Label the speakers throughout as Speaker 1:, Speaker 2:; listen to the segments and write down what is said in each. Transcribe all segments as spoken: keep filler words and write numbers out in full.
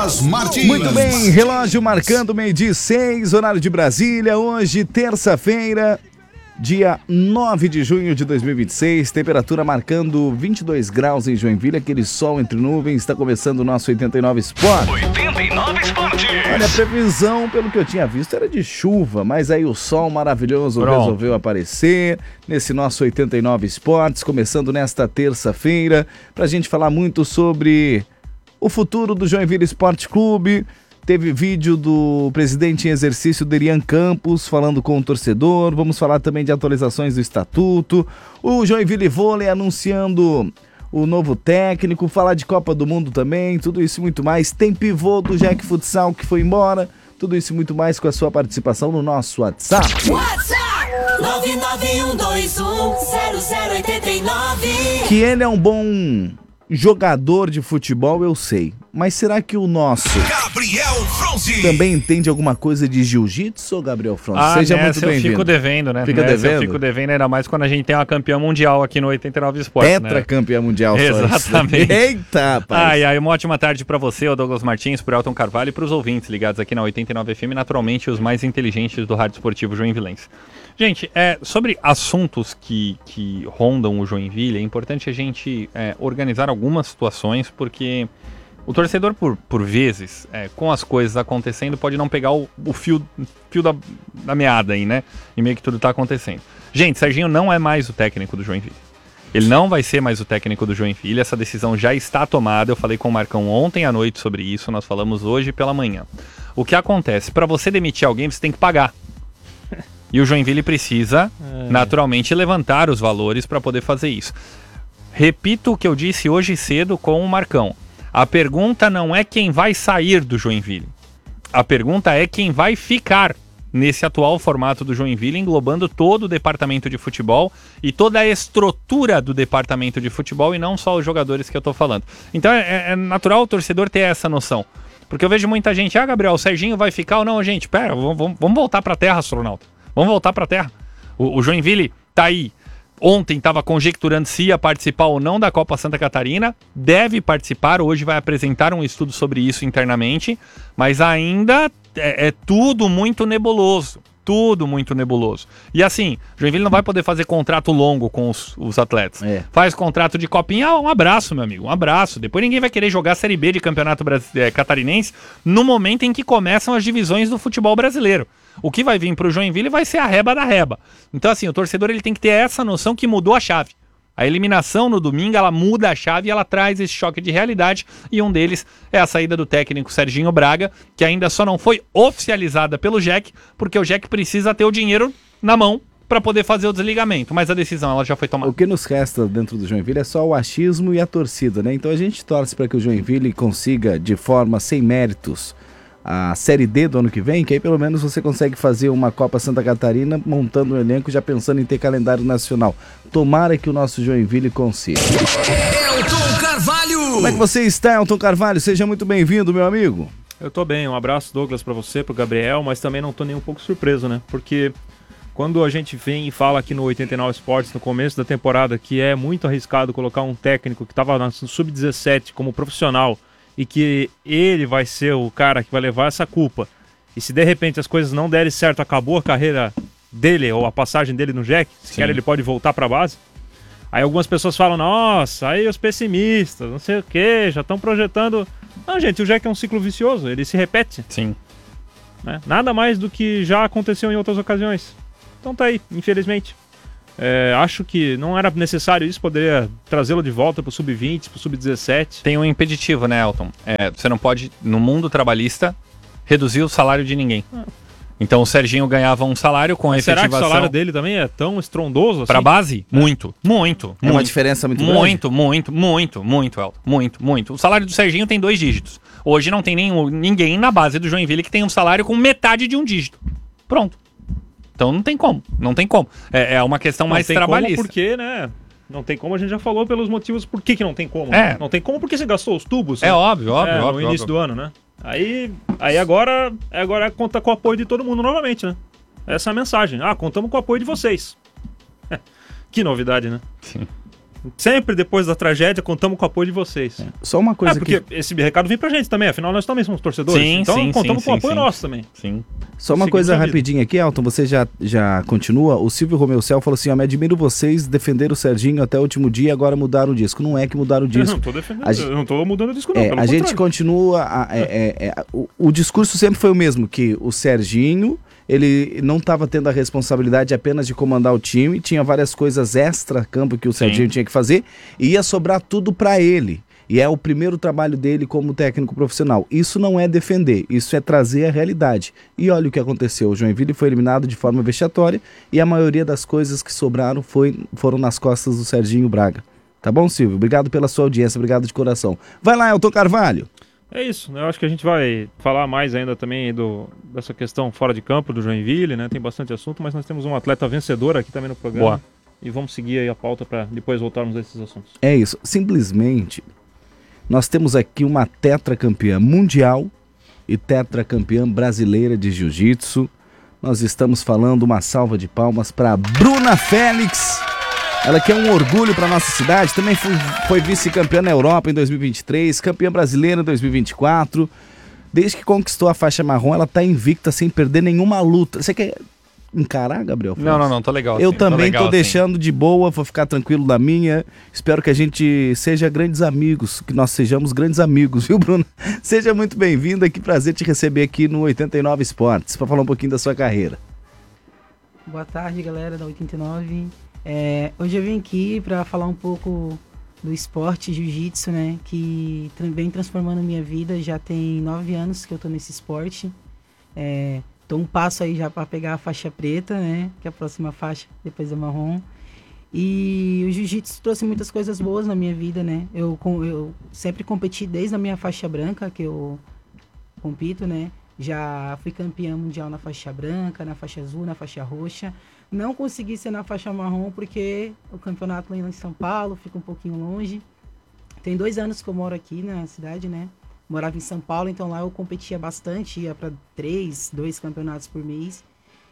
Speaker 1: Martins.
Speaker 2: Muito bem, relógio marcando meio-dia e seis, horário de Brasília, hoje, terça-feira, dia nove de junho de dois mil e vinte e seis, temperatura marcando vinte e dois graus em Joinville, aquele sol entre nuvens, está começando o nosso oitenta e nove Sport.
Speaker 1: oitenta e nove Esportes.
Speaker 2: Olha, a previsão, pelo que eu tinha visto, era de chuva, mas aí o sol maravilhoso
Speaker 3: Pronto.
Speaker 2: resolveu aparecer nesse nosso oitenta e nove Esportes, começando nesta terça-feira, pra gente falar muito sobre o futuro do Joinville Esporte Clube. Teve vídeo do presidente em exercício, Derian Campos, falando com o torcedor. Vamos falar também de atualizações do estatuto. O Joinville Vôlei anunciando o novo técnico. Falar de Copa do Mundo também. Tudo isso e muito mais. Tem pivô do Jack Futsal que foi embora. Tudo isso e muito mais com a sua participação no nosso WhatsApp.
Speaker 4: WhatsApp nove nove um dois um zero zero oito nove.
Speaker 2: Que ele é um bom jogador de futebol, eu sei. Mas será que o nosso
Speaker 1: Gabriel Fronzi
Speaker 2: também entende alguma coisa de jiu-jitsu, Gabriel Fronzi?
Speaker 3: Ah,
Speaker 2: Seja
Speaker 3: nessa
Speaker 2: muito
Speaker 3: eu
Speaker 2: bem-vindo.
Speaker 3: fico devendo, né?
Speaker 2: Fica
Speaker 3: Nessa
Speaker 2: devendo?
Speaker 3: Eu fico devendo, ainda mais quando a gente tem uma campeã mundial aqui no oitenta e nove Esportes, né?
Speaker 2: Tetracampeão mundial. só isso.
Speaker 3: Exatamente.
Speaker 2: Eita, rapaz.
Speaker 3: Ai, ai, uma ótima tarde pra você, o Douglas Martins, pro Elton Carvalho e pros ouvintes ligados aqui na oitenta e nove F M, naturalmente os mais inteligentes do rádio esportivo joinvilense. Gente, é, sobre assuntos que, que rondam o Joinville, é importante a gente é, organizar algumas situações, porque o torcedor, por, por vezes, é, com as coisas acontecendo, pode não pegar o, o fio, fio da, da meada aí, né? E meio que tudo tá acontecendo. Gente, Serginho não é mais o técnico do Joinville. Ele não vai ser mais o técnico do Joinville, essa decisão já está tomada. Eu falei com o Marcão ontem à noite sobre isso, nós falamos hoje pela manhã. O que acontece? Para você demitir alguém, você tem que pagar. E o Joinville precisa, é. naturalmente, levantar os valores para poder fazer isso. Repito o que eu disse hoje cedo com o Marcão. A pergunta não é quem vai sair do Joinville. A pergunta é quem vai ficar nesse atual formato do Joinville, englobando todo o departamento de futebol e toda a estrutura do departamento de futebol e não só os jogadores que eu tô falando. Então é, é natural o torcedor ter essa noção. Porque eu vejo muita gente, ah, Gabriel, o Serginho vai ficar ou não? Gente, pera, vamos, vamos voltar pra terra, astronauta. Vamos voltar pra terra. O, o Joinville tá aí. Ontem estava conjecturando se ia participar ou não da Copa Santa Catarina. Deve participar, hoje vai apresentar um estudo sobre isso internamente. Mas ainda é, é tudo muito nebuloso. Tudo muito nebuloso. E assim, Joinville não vai poder fazer contrato longo com os, os atletas. É. Faz contrato de copinha, um abraço, meu amigo, um abraço. Depois ninguém vai querer jogar Série B de Campeonato é, Catarinense no momento em que começam as divisões do futebol brasileiro. O que vai vir para o Joinville vai ser a reba da reba. Então assim, o torcedor ele tem que ter essa noção que mudou a chave. A eliminação no domingo, ela muda a chave e ela traz esse choque de realidade. E um deles é a saída do técnico Serginho Braga, que ainda só não foi oficializada pelo Jack, porque o Jack precisa ter o dinheiro na mão para poder fazer o desligamento. Mas a decisão ela já foi tomada.
Speaker 2: O que nos resta dentro do Joinville é só o achismo e a torcida, né? Então a gente torce para que o Joinville consiga, de forma sem méritos, a Série D do ano que vem, que aí pelo menos você consegue fazer uma Copa Santa Catarina montando um elenco já pensando em ter calendário nacional. Tomara que o nosso Joinville consiga.
Speaker 1: Elton Carvalho.
Speaker 2: Como é que você está, Elton Carvalho? Seja muito bem-vindo, meu amigo.
Speaker 5: Eu tô bem, um abraço, Douglas, pra você, pro Gabriel, mas também não tô nem um pouco surpreso, né? Porque quando a gente vem e fala aqui no oitenta e nove Esportes, no começo da temporada, que é muito arriscado colocar um técnico que tava no sub dezessete como profissional, e que ele vai ser o cara que vai levar essa culpa. E se de repente as coisas não derem certo, acabou a carreira dele ou a passagem dele no Jack, se quer ele pode voltar para a base. Aí algumas pessoas falam, nossa, aí os pessimistas, não sei o que, já estão projetando. Não, gente, o Jack é um ciclo vicioso, ele se repete.
Speaker 3: Sim.
Speaker 5: Né? Nada mais do que já aconteceu em outras ocasiões. Então tá aí, infelizmente. É, acho que não era necessário isso, poderia trazê-lo de volta pro sub vinte, pro sub dezessete.
Speaker 3: Tem um impeditivo, né, Elton? É, você não pode, no mundo trabalhista, reduzir o salário de ninguém. Ah. Então o Serginho ganhava um salário com a efetivação...
Speaker 5: Será que o salário dele também é tão estrondoso assim?
Speaker 3: Pra base? É. Muito, muito.
Speaker 2: É
Speaker 3: muito,
Speaker 2: uma diferença muito grande?
Speaker 3: Muito, muito, muito, muito, Elton. Muito, muito. O salário do Serginho tem dois dígitos. Hoje não tem nenhum, ninguém na base do Joinville que tem um salário com metade de um dígito. Pronto. Então não tem como, não tem como. É, é uma questão
Speaker 5: não
Speaker 3: mais
Speaker 5: tem
Speaker 3: trabalhista.
Speaker 5: Como porque, né? Não tem como, a gente já falou pelos motivos por que, que não tem como.
Speaker 3: É.
Speaker 5: Né? Não tem como porque você gastou os tubos.
Speaker 3: É
Speaker 5: né?
Speaker 3: óbvio, óbvio,
Speaker 5: é,
Speaker 3: óbvio.
Speaker 5: No início
Speaker 3: óbvio.
Speaker 5: do ano, né? Aí, aí agora, agora conta com o apoio de todo mundo novamente, né? Essa é a mensagem. Ah, contamos com o apoio de vocês. Que novidade, né?
Speaker 3: Sim.
Speaker 5: Sempre depois da tragédia, contamos com o apoio de vocês.
Speaker 2: É. Só uma coisa
Speaker 5: é, porque
Speaker 2: que...
Speaker 5: esse recado vem pra gente também, afinal nós também somos torcedores.
Speaker 3: Sim,
Speaker 5: então
Speaker 3: sim,
Speaker 5: contamos
Speaker 3: sim,
Speaker 5: com o
Speaker 3: sim,
Speaker 5: apoio
Speaker 3: sim.
Speaker 5: nosso também.
Speaker 3: Sim.
Speaker 2: Só uma
Speaker 5: Seguimos
Speaker 2: coisa
Speaker 5: a vida.
Speaker 2: rapidinho aqui, Elton, você já, já continua. O Silvio Romeu Cel falou assim, ó, me admiro vocês defender o Serginho até o último dia e agora mudaram o disco. Não é que mudaram o
Speaker 5: Eu
Speaker 2: disco.
Speaker 5: não tô defendendo,
Speaker 2: A gente-
Speaker 5: eu não tô mudando o disco não,
Speaker 2: É,
Speaker 5: pelo
Speaker 2: a gente
Speaker 5: contrário.
Speaker 2: continua. a- é, é, é, o, o discurso sempre foi o mesmo, que o Serginho ele não estava tendo a responsabilidade apenas de comandar o time, tinha várias coisas extra-campo que o Serginho tinha que fazer, e ia sobrar tudo para ele. E é o primeiro trabalho dele como técnico profissional. Isso não é defender, isso é trazer a realidade. E olha o que aconteceu, o Joinville foi eliminado de forma vexatória e a maioria das coisas que sobraram foi, foram nas costas do Serginho Braga. Tá bom, Silvio? Obrigado pela sua audiência, obrigado de coração. Vai lá, Elton Carvalho.
Speaker 5: É isso, né? Eu acho que a gente vai falar mais ainda também do, dessa questão fora de campo do Joinville, né? Tem bastante assunto, mas nós temos um atleta vencedor aqui também no programa.
Speaker 3: Boa.
Speaker 5: E vamos seguir aí a pauta para depois voltarmos a esses assuntos.
Speaker 2: É isso, simplesmente nós temos aqui uma tetracampeã mundial e tetracampeã brasileira de jiu-jitsu. Nós estamos falando, uma salva de palmas para Bruna Félix. Ela que é um orgulho para nossa cidade, também foi, foi vice-campeã na Europa em dois mil e vinte e três, campeã brasileira em dois mil e vinte e quatro. Desde que conquistou a faixa marrom, ela tá invicta sem perder nenhuma luta. Você quer encarar, Gabriel?
Speaker 3: Não, não, não, tô legal.
Speaker 2: Eu
Speaker 3: assim,
Speaker 2: também tô,
Speaker 3: legal, assim.
Speaker 2: deixando de boa, vou ficar tranquilo da minha. Espero que a gente seja grandes amigos, que nós sejamos grandes amigos, viu, Bruno? Seja muito bem-vinda, que prazer te receber aqui no oitenta e nove Esportes, para falar um pouquinho da sua carreira.
Speaker 6: Boa tarde, galera da oitenta e nove. É, hoje eu vim aqui para falar um pouco do esporte jiu-jitsu, né? Que tra- vem transformando minha vida. Já tem nove anos que eu tô nesse esporte. É, tô um passo aí já para pegar a faixa preta, né? Que é a próxima faixa depois da marrom. E o jiu-jitsu trouxe muitas coisas boas na minha vida, né? Eu, com- eu sempre competi desde a minha faixa branca, que eu compito, né? Já fui campeã mundial na faixa branca, na faixa azul, na faixa roxa. Não consegui ser na faixa marrom porque o campeonato lá em São Paulo fica um pouquinho longe. Tem dois anos que eu moro aqui na cidade, né? Morava em São Paulo, então lá eu competia bastante, ia para três, dois campeonatos por mês.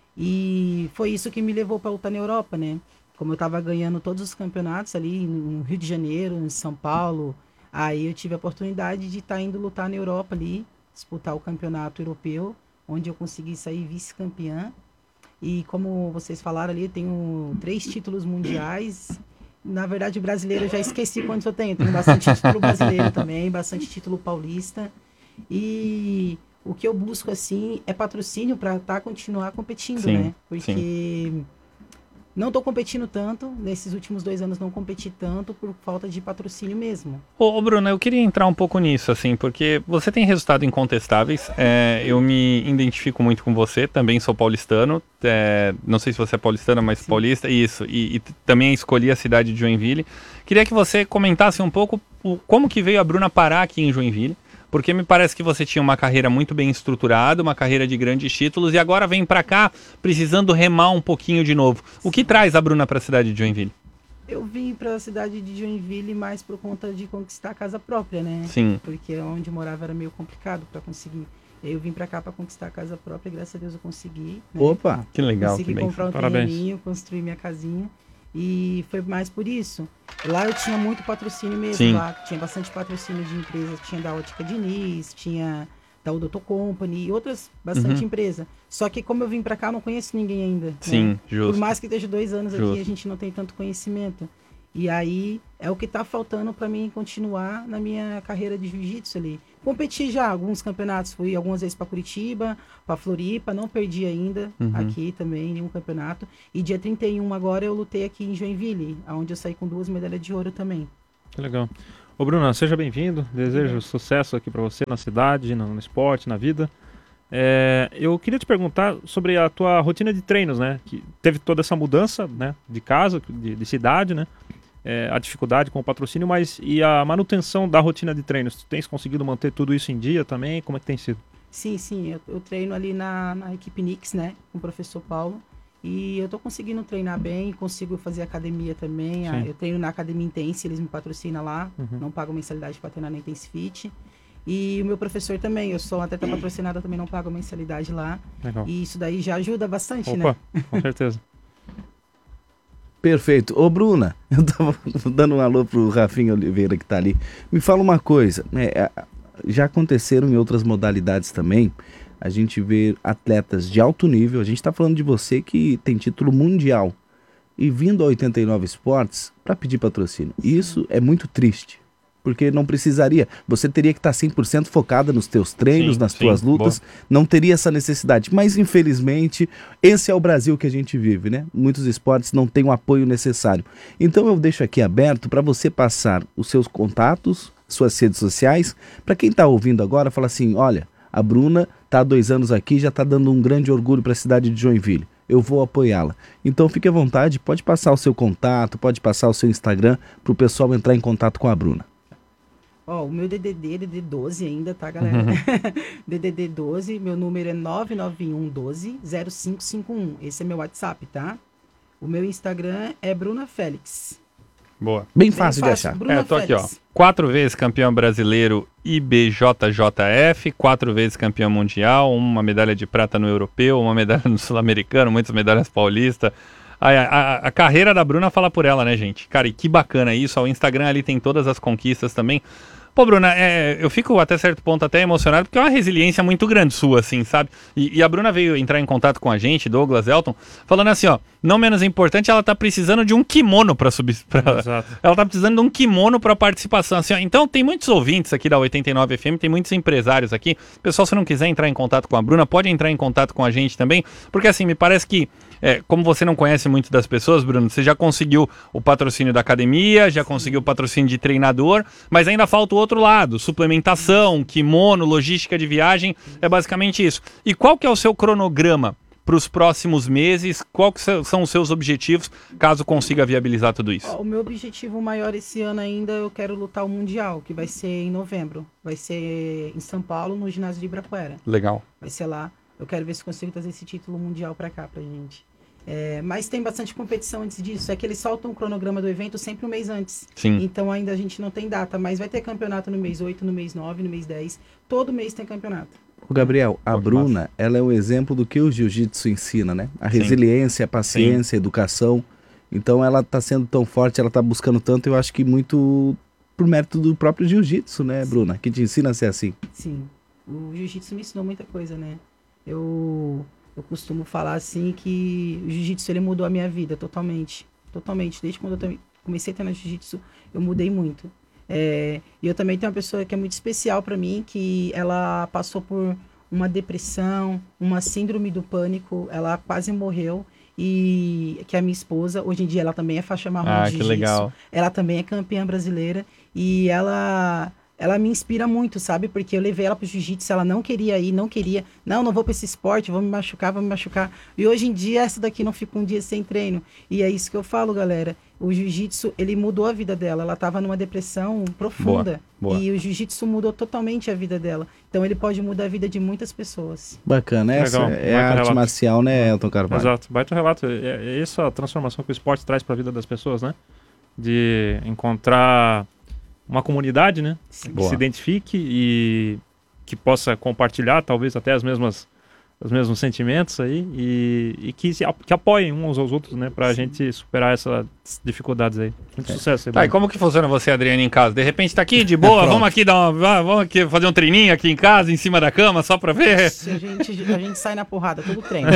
Speaker 6: E foi isso que me levou para lutar na Europa, né? Como eu tava ganhando todos os campeonatos ali no Rio de Janeiro, em São Paulo, aí eu tive a oportunidade de estar indo lutar na Europa ali, disputar o campeonato europeu, onde eu consegui sair vice-campeã. E como vocês falaram ali, eu tenho três títulos mundiais. Na verdade, o brasileiro eu já esqueci quantos eu tenho. Tenho bastante título brasileiro também, bastante título paulista. E o que eu busco, assim, é patrocínio para estar continuar competindo,
Speaker 3: Sim,
Speaker 6: né? Porque não estou competindo tanto. Nesses últimos dois anos não competi tanto por falta de patrocínio mesmo.
Speaker 3: Ô, ô, Bruno, eu queria entrar um pouco nisso, assim, porque você tem resultados incontestáveis, é, eu me identifico muito com você, também sou paulistano, é, não sei se você é paulistano, mas
Speaker 6: Sim.
Speaker 3: paulista, isso, e, e também escolhi a cidade de Joinville. Queria que você comentasse um pouco o, como que veio a Bruna parar aqui em Joinville, porque me parece que você tinha uma carreira muito bem estruturada, uma carreira de grandes títulos, e agora vem pra cá precisando remar um pouquinho de novo. O que traz a Bruna pra cidade de Joinville?
Speaker 6: Eu vim para a cidade de Joinville mais por conta de conquistar a casa própria, né?
Speaker 3: Sim.
Speaker 6: Porque onde eu morava era meio complicado para conseguir. Eu vim para cá para conquistar a casa própria, e graças a Deus eu consegui. Né?
Speaker 2: Opa!
Speaker 3: Que legal,
Speaker 6: Consegui
Speaker 3: que bem.
Speaker 6: comprar um
Speaker 5: Parabéns.
Speaker 6: terreninho, construir minha casinha. E foi mais por isso. Lá eu tinha muito patrocínio mesmo.
Speaker 3: Sim.
Speaker 6: Lá tinha bastante patrocínio de empresas. Tinha da Ótica Diniz, tinha da Odonto Company e outras bastante
Speaker 3: Uhum.
Speaker 6: empresas. Só que como eu vim pra cá, eu não conheço ninguém ainda. né?
Speaker 3: Sim, justo.
Speaker 6: Por mais que esteja dois anos
Speaker 3: Justo.
Speaker 6: aqui, a gente não tem tanto conhecimento. E aí é o que tá faltando para mim continuar na minha carreira de jiu-jitsu ali. Competi já alguns campeonatos, fui algumas vezes para Curitiba, para Floripa, não perdi ainda
Speaker 3: Uhum.
Speaker 6: aqui também nenhum campeonato. E dia trinta e um agora eu lutei aqui em Joinville, onde eu saí com duas medalhas de ouro também.
Speaker 5: Que legal. Ô Bruna, seja bem-vindo. Desejo sucesso aqui para você na cidade, no, no esporte, na vida. É, eu queria te perguntar sobre a tua rotina de treinos, né? Que teve toda essa mudança, né? De casa, de, de cidade, né? É, a dificuldade com o patrocínio, mas e a manutenção da rotina de treinos? Tu tens conseguido manter tudo isso em dia também? Como é que tem sido?
Speaker 6: Sim, sim, eu, eu treino ali na, na equipe Nix, né, com o professor Paulo. E eu tô conseguindo treinar bem, consigo fazer academia também. a-
Speaker 5: Sim.
Speaker 6: eu treino na Academia Intense, eles me patrocinam lá,
Speaker 5: Uhum.
Speaker 6: não pago mensalidade para treinar na Intense Fit. E o meu professor também, eu sou atleta patrocinada, também não pago mensalidade lá.
Speaker 5: Legal.
Speaker 6: E isso daí já ajuda bastante,
Speaker 5: Opa,
Speaker 6: né?
Speaker 5: com certeza.
Speaker 2: Perfeito. Ô, Bruna, eu tava dando um alô pro Rafinha Oliveira que tá ali. Me fala uma coisa, né? Já aconteceram em outras modalidades também, a gente vê atletas de alto nível, a gente tá falando de você que tem título mundial, e vindo ao oitenta e nove Esportes para pedir patrocínio. Isso é muito triste, porque não precisaria, você teria que estar cem por cento focada nos teus treinos,
Speaker 3: Sim,
Speaker 2: nas
Speaker 3: sim,
Speaker 2: tuas lutas,
Speaker 3: boa.
Speaker 2: não teria essa necessidade. Mas infelizmente, esse é o Brasil que a gente vive, né? Muitos esportes não têm o apoio necessário. Então eu deixo aqui aberto para você passar os seus contatos, suas redes sociais, para quem está ouvindo agora, fala assim, olha, a Bruna está há dois anos aqui, já está dando um grande orgulho para a cidade de Joinville. Eu vou apoiá-la. Então fique à vontade, pode passar o seu contato, pode passar o seu Instagram para o pessoal entrar em contato com a Bruna.
Speaker 6: Ó, o meu D D D, D D D doze ainda, tá, galera? D D D doze, meu número é nove nove um um doze zero cinco cinco um. Esse é meu WhatsApp, tá? O meu Instagram é Bruna Félix.
Speaker 3: Boa.
Speaker 2: Bem
Speaker 6: Bem
Speaker 2: fácil de achar.
Speaker 6: Bruna
Speaker 3: É, tô aqui, ó.
Speaker 6: Félix.
Speaker 3: Quatro vezes campeão brasileiro I B J J F, quatro vezes campeão mundial, uma medalha de prata no europeu, uma medalha no sul-americano, muitas medalhas paulista. A, a, a carreira da Bruna fala por ela, né, gente? Cara, e que bacana isso. O Instagram ali tem todas as conquistas também. Pô, Bruna, é, eu fico até certo ponto até emocionado, porque é uma resiliência muito grande sua, assim, sabe? E, e a Bruna veio entrar em contato com a gente, Douglas, Elton, falando assim, ó, não menos importante, ela tá precisando de um kimono pra subir. Pra,
Speaker 5: Exato.
Speaker 3: ela tá precisando de um kimono pra participação, assim, ó. Então tem muitos ouvintes aqui da oitenta e nove F M, tem muitos empresários aqui. Pessoal, se não quiser entrar em contato com a Bruna, pode entrar em contato com a gente também, porque assim, me parece que É, como você não conhece muito das pessoas, Bruno, você já conseguiu o patrocínio da academia, já conseguiu o patrocínio de treinador, mas ainda falta o outro lado, suplementação, kimono, logística de viagem, é basicamente isso. E qual que é o seu cronograma para os próximos meses? Qual que são os seus objetivos, caso consiga viabilizar tudo isso?
Speaker 6: Ó, o meu objetivo maior esse ano ainda, eu quero lutar o Mundial, que vai ser em novembro. Vai ser em São Paulo, no ginásio de Ibirapuera.
Speaker 3: Legal.
Speaker 6: Vai ser lá. Eu quero ver se consigo trazer esse título mundial pra cá, pra gente. É, mas tem bastante competição antes disso. É que eles soltam o cronograma do evento sempre um mês antes.
Speaker 3: Sim.
Speaker 6: Então ainda a gente não tem data, mas vai ter campeonato no mês oito, no mês nove, no mês dez. Todo mês tem campeonato.
Speaker 2: O Gabriel, a
Speaker 3: Pô, que
Speaker 2: Bruna,
Speaker 3: massa.
Speaker 2: ela é um exemplo do que o jiu-jitsu ensina, né? A
Speaker 3: Sim.
Speaker 2: resiliência, a paciência, a educação. Então ela tá sendo tão forte, ela tá buscando tanto, eu acho que muito por mérito do próprio jiu-jitsu, né, Bruna? Que te ensina a ser assim.
Speaker 6: Sim. O jiu-jitsu me ensinou muita coisa, né? Eu, eu costumo falar assim que o jiu-jitsu ele mudou a minha vida totalmente. Totalmente. Desde quando eu tam- comecei a treinar jiu-jitsu, eu mudei muito. É, e eu também tenho uma pessoa que é muito especial para mim, que ela passou por uma depressão, uma síndrome do pânico, ela quase morreu. E que é a minha esposa, hoje em dia ela também é faixa marrom
Speaker 3: Ah,
Speaker 6: de
Speaker 3: que
Speaker 6: jiu-jitsu.
Speaker 3: legal.
Speaker 6: Ela também é campeã brasileira e ela ela me inspira muito, sabe? Porque eu levei ela pro jiu-jitsu, ela não queria ir, não queria. Não, não vou pra esse esporte, vou me machucar, vou me machucar. E hoje em dia essa daqui não fica um dia sem treino. E é isso que eu falo, galera. O jiu-jitsu, ele mudou a vida dela. Ela tava numa depressão profunda.
Speaker 3: Boa, boa.
Speaker 6: E o jiu-jitsu mudou totalmente a vida dela. Então ele pode mudar a vida de muitas pessoas.
Speaker 2: Bacana, essa
Speaker 5: Legal,
Speaker 2: é
Speaker 5: baita
Speaker 2: a arte
Speaker 5: relato.
Speaker 2: marcial, né, Elton Carvalho?
Speaker 5: Exato, baita relato. É, é essa a transformação que o esporte traz para a vida das pessoas, né? De encontrar uma comunidade, né? Que
Speaker 2: Boa.
Speaker 5: se identifique e que possa compartilhar, talvez até as mesmas, os mesmos sentimentos aí e, e que, se, que apoiem uns aos outros, né? Pra gente superar essas dificuldades aí. Muito sucesso aí,
Speaker 3: Tá, e
Speaker 5: Bruno.
Speaker 3: como que funciona você, Adriane, em casa? De repente tá aqui de boa, vamos aqui dar uma, va- vamos aqui fazer um treininho aqui em casa, em cima da cama, só pra ver?
Speaker 6: Se a gente, a gente sai na porrada, todo treino.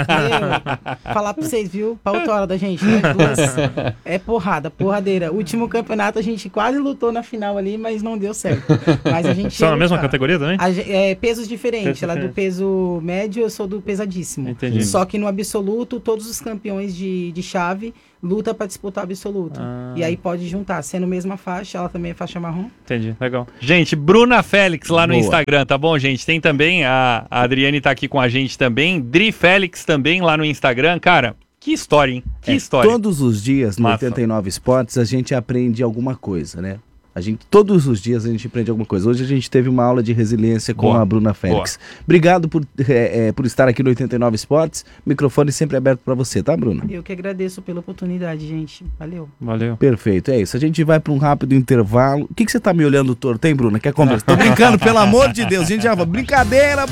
Speaker 6: Meu, falar pra vocês, viu? Pra outra hora da gente, né? Duas. É porrada, porradeira. Último campeonato a gente quase lutou na final ali, mas não deu certo. Mas a gente
Speaker 5: São
Speaker 6: ia
Speaker 5: na mesma
Speaker 6: lutar.
Speaker 5: categoria também?
Speaker 6: A ge- é, pesos diferentes.
Speaker 5: Peso
Speaker 6: Ela é do
Speaker 5: diferente.
Speaker 6: peso médio, eu sou do pesadíssimo.
Speaker 5: Entendi.
Speaker 6: Só que no absoluto, todos os campeões de, de chave luta pra disputar o absoluto.
Speaker 5: Ah.
Speaker 6: E aí pode juntar, sendo mesma faixa, ela também é faixa marrom.
Speaker 5: Entendi, legal.
Speaker 3: Gente, Bruna Félix lá no
Speaker 2: Boa.
Speaker 3: Instagram, tá bom, gente? Tem também, a, a Adriane tá aqui com a gente também, Dri Félix também lá no Instagram. Cara, que história, hein? Que
Speaker 2: É,
Speaker 3: história.
Speaker 2: Todos os dias no
Speaker 3: Massa.
Speaker 2: oitenta e nove Esportes a gente aprende alguma coisa, né? A gente, todos os dias a gente aprende alguma coisa. Hoje a gente teve uma aula de resiliência com
Speaker 3: Boa.
Speaker 2: a Bruna Félix. Obrigado por, é, é, por estar aqui no oitenta e nove Esportes. Microfone sempre aberto para você, tá, Bruna?
Speaker 6: Eu que agradeço pela oportunidade, gente. Valeu.
Speaker 5: Valeu.
Speaker 2: Perfeito, é isso. A gente vai para um rápido intervalo. O que, que você tá me olhando torto, hein, Bruna? Quer conversar? Tô brincando, pelo amor de Deus. A gente já vai. Brincadeira,